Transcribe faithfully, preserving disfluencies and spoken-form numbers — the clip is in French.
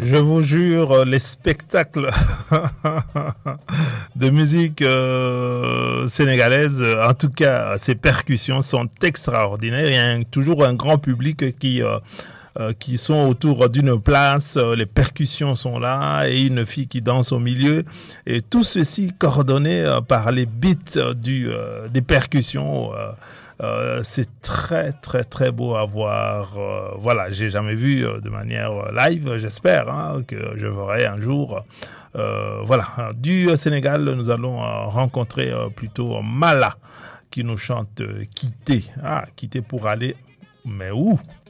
je vous jure, les spectacles de musique euh, sénégalaise, en tout cas, ces percussions sont extraordinaires. Il y a un, toujours un grand public qui... Euh, Euh, qui sont autour d'une place, euh, les percussions sont là et une fille qui danse au milieu et tout ceci coordonné euh, par les beats euh, du, euh, des percussions. Euh, euh, c'est très très très beau à voir. Euh, voilà, j'ai jamais vu euh, de manière live. J'espère hein, que je verrai un jour. Euh, voilà, du Sénégal, nous allons euh, rencontrer euh, plutôt Mala qui nous chante euh, Quitter. Ah, quitter pour aller, mais où?